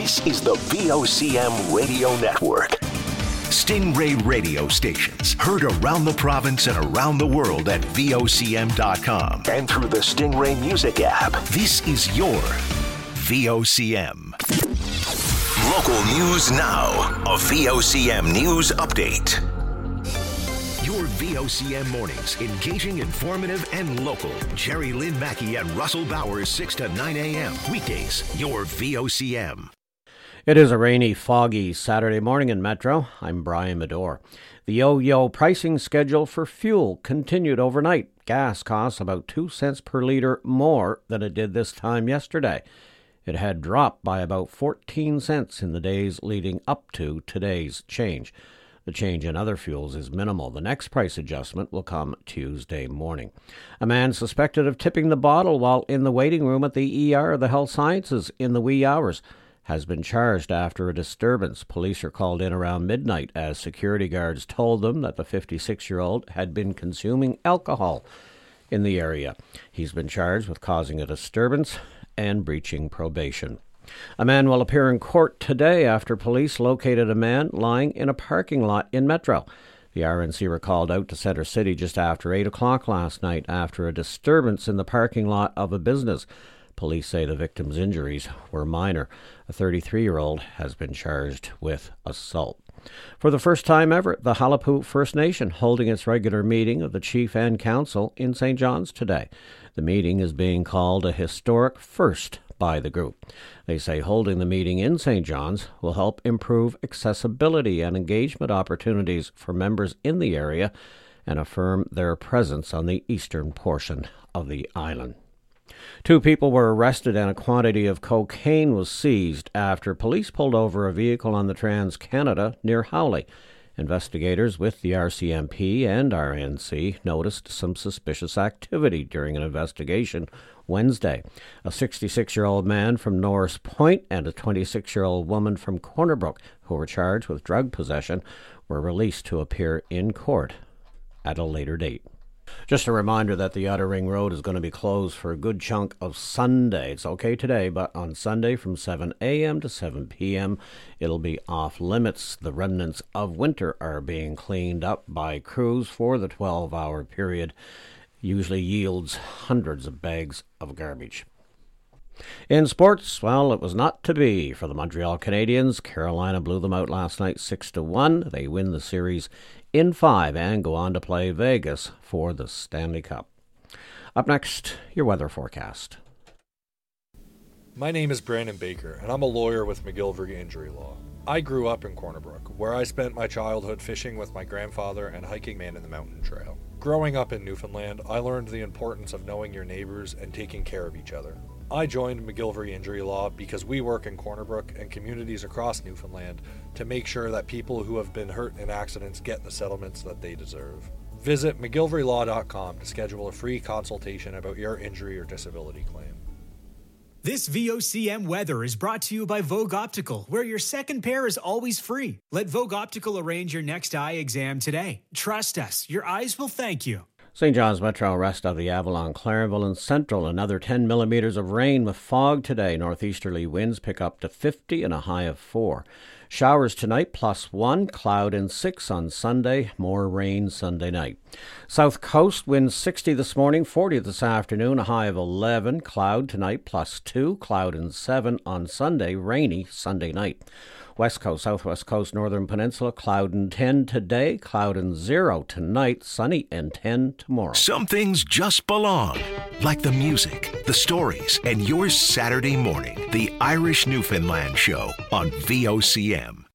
This is the VOCM Radio Network. Stingray radio stations heard around the province and around the world at VOCM.com and through the Stingray Music app. This is your VOCM. Local news now. A VOCM news update. Your VOCM mornings, engaging, informative, and local. Jerry Lynn Mackey and Russell Bowers, 6 to 9 a.m. Weekdays, your VOCM. It is a rainy, foggy Saturday morning in Metro. I'm Brian Medore. The yo-yo pricing schedule for fuel continued overnight. Gas costs about 2 cents per litre more than it did this time yesterday. It had dropped by about 14 cents in the days leading up to today's change. The change in other fuels is minimal. The next price adjustment will come Tuesday morning. A man suspected of tipping the bottle while in the waiting room at the ER of the Health Sciences in the wee hours has been charged after a disturbance. Police are called in around midnight as security guards told them that the 56-year-old had been consuming alcohol in the area. He's been charged with causing a disturbance and breaching probation. A man will appear in court today after police located a man lying in a parking lot in Metro. The RNC were called out to Centre City just after 8 o'clock last night after a disturbance in the parking lot of a business. Police say the victim's injuries were minor. A 33-year-old has been charged with assault. For the first time ever, the Halapu First Nation holding its regular meeting of the Chief and Council in St. John's today. The meeting is being called a historic first by the group. They say holding the meeting in St. John's will help improve accessibility and engagement opportunities for members in the area and affirm their presence on the eastern portion of the island. 2 people were arrested and a quantity of cocaine was seized after police pulled over a vehicle on the Trans-Canada near Howley. Investigators with the RCMP and RNC noticed some suspicious activity during an investigation Wednesday. A 66-year-old man from Norris Point and a 26-year-old woman from Corner Brook, who were charged with drug possession, were released to appear in court at a later date. Just a reminder that the Outer Ring Road is going to be closed for a good chunk of Sunday. It's okay today, but on Sunday from 7 a.m. to 7 p.m., it'll be off limits. The remnants of winter are being cleaned up by crews for the 12-hour period. Usually yields hundreds of bags of garbage. In sports, well, it was not to be for the Montreal Canadiens. Carolina blew them out last night 6-1. They win the series in 5 and go on to play Vegas for the Stanley Cup. Up next, your weather forecast. My name is Brandon Baker, and I'm a lawyer with McGillivray Injury Law. I grew up in Corner Brook, where I spent my childhood fishing with my grandfather and hiking Man in the Mountain Trail. Growing up in Newfoundland, I learned the importance of knowing your neighbors and taking care of each other. I joined McGillivray Injury Law because we work in Corner Brook and communities across Newfoundland to make sure that people who have been hurt in accidents get the settlements that they deserve. Visit McGillivrayLaw.com to schedule a free consultation about your injury or disability claim. This VOCM weather is brought to you by Vogue Optical, where your second pair is always free. Let Vogue Optical arrange your next eye exam today. Trust us, your eyes will thank you. St. John's Metro, rest of the Avalon, Clarenville, and Central. Another 10 millimeters of rain with fog today. Northeasterly winds pick up to 50 and a high of 4. Showers tonight, +1. Cloud and 6 on Sunday. More rain Sunday night. South Coast winds 60 this morning, 40 this afternoon. A high of 11. Cloud tonight, +2. Cloud and 7 on Sunday. Rainy Sunday night. West Coast, Southwest Coast, Northern Peninsula, cloud and 10 today, cloud and 0 tonight, sunny and 10 tomorrow. Some things just belong, like the music, the stories, and your Saturday morning, the Irish Newfoundland Show on VOCM.